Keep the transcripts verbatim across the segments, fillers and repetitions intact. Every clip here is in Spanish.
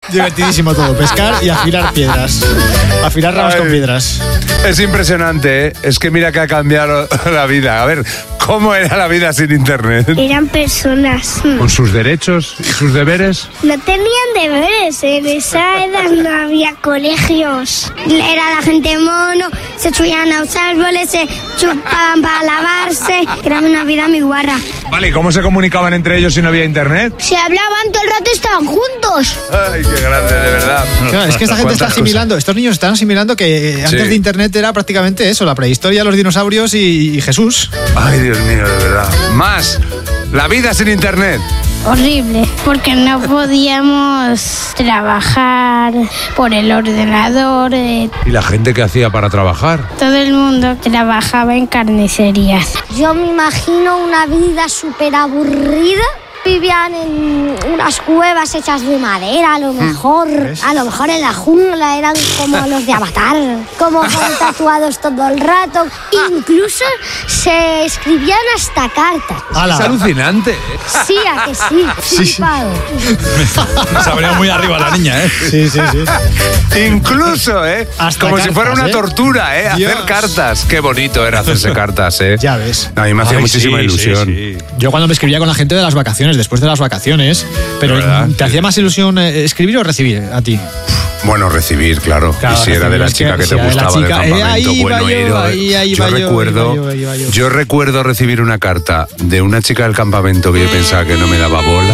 Divertidísimo todo, pescar y afilar piedras. Afilar ramas con piedras. Es impresionante, ¿eh? Es que mira que ha cambiado la vida. A ver, ¿cómo era la vida sin internet? Eran personas. Con sus derechos y sus deberes. No tenían deberes, en esa edad no había colegios. Era la gente mono, se subían a los árboles, se chupaban para lavarse. Era una vida muy guarra. Vale, ¿y cómo se comunicaban entre ellos si no había internet? Se hablaban todo el rato, estaban juntos. Ay, qué grande, de verdad. Claro, es que esta gente está asimilando, estos niños están asimilando que antes Sí. de internet era prácticamente eso, la prehistoria, los dinosaurios y, y Jesús. Ay, Dios mío, de verdad. Más, la vida sin internet. Horrible, porque no podíamos trabajar por el ordenador. eh, ¿Y la gente qué hacía para trabajar? Todo el mundo trabajaba en carnicerías. Yo me imagino una vida súper aburrida. Vivían en unas cuevas hechas de madera, a lo mejor, a lo mejor en la jungla, eran como los de Avatar, como con tatuados todo el rato. Incluso se escribían hasta cartas. ¡Hala! Es alucinante, ¿eh? Sí, a que sí, flipado. Se ha venido muy arriba la niña, ¿eh? Sí, sí, sí. Incluso, ¿eh? Hasta Como cartas, si fuera una ¿eh? tortura, ¿eh? Dios. Hacer cartas. Qué bonito era hacerse cartas, ¿eh? Ya ves. A mí me hacía Ay, muchísima sí, ilusión. sí, sí. Yo cuando me escribía con la gente de las vacaciones, después de las vacaciones, pero ¿Verdad? ¿te hacía más ilusión eh, escribir o recibir a ti? Bueno, recibir, claro. Claro, y si era de la recibir, chica que es te que si era de la gustaba del chica, eh, campamento, ahí bueno, iba yo, era- ahí, ahí yo iba yo, recuerdo, ahí iba yo, ahí iba yo. yo recuerdo recibir una carta de una chica del campamento que yo pensaba que no me daba bola.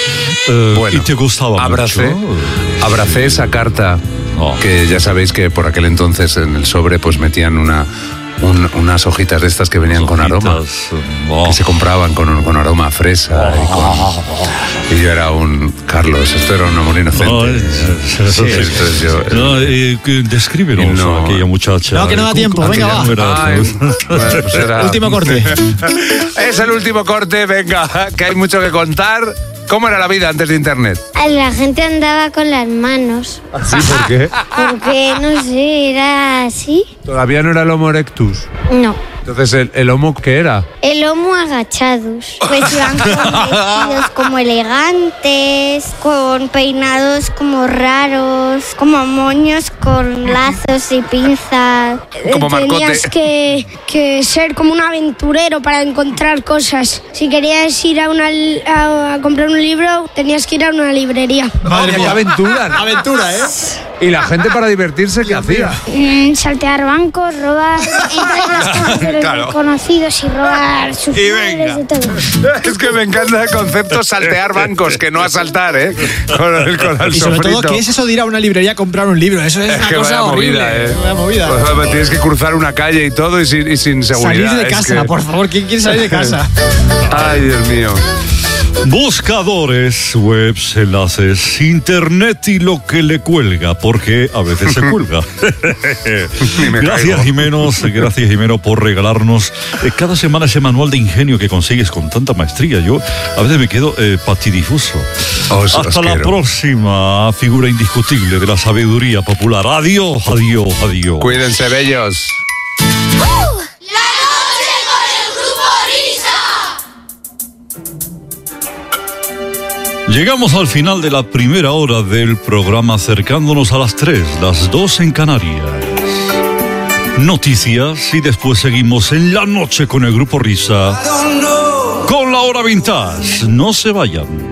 Eh, Bueno, ¿Y te gustaba abracé, mucho? abracé esa carta, Oh. que ya sabéis que por aquel entonces en el sobre pues metían una, un- unas hojitas de estas que venían con aroma. Hojitas, oh. Que se compraban con, con aroma a fresa. Y, con- y yo era un... Carlos, esto era un amor inocente. Ay, Sí, entonces yo- No, eh, que- descríbenos Y no- a aquella muchacha. No, que no da ¿Cómo- tiempo, cómo- venga, cómo va. era? Ay, bueno, pues era- Último corte. Es el último corte, venga, que hay mucho que contar. ¿Cómo era la vida antes de internet? La gente andaba con las manos, ¿Sí? ¿Por qué? porque no sé, era así. Todavía no era el Homo erectus. No. Entonces, ¿el, el Homo qué era? El homo agachados. Pues iban con vestidos como elegantes, con peinados como raros, como moños con lazos y pinzas. Como Tenías Marcote. que, que ser como un aventurero para encontrar cosas. Si querías ir a, una, li- a, a comprar un libro, tenías que ir a una librería. Madre mía, qué aventura. ¿no? Aventura, ¿eh? ¿Y la gente para divertirse qué hacía? Mm, saltear bancos, robar, entrar en los Claro. conocidos y robar sus Y madres venga. y todo. Es que me encanta el concepto saltear bancos, que no asaltar, ¿eh? Con el, con el Y sobre sofrito. todo, ¿qué es eso de ir a una librería a comprar un libro? Eso es, Es una que cosa vaya horrible. movida, ¿eh? Vaya movida. Pues, tienes que cruzar una calle y todo y sin, y sin seguridad. Salir de es casa, que- por favor. ¿Quién quiere salir de casa? Ay, Dios mío. Buscadores, webs, enlaces, internet y lo que le cuelga, porque a veces se cuelga. Ni me Gracias, caigo. Jimenos, gracias, Jimeno, por regalarnos eh, cada semana ese manual de ingenio que consigues con tanta maestría. Yo a veces me quedo eh, patidifuso. Os- os Hasta la quiero. próxima, figura indiscutible de la sabiduría popular. Adiós, adiós, adiós. Cuídense, bellos. ¡La noche con el grupo Risa! Llegamos al final de la primera hora del programa, acercándonos a las tres, las dos en Canarias. Noticias y después seguimos en la noche con el grupo Risa. Con la hora vintage. No se vayan.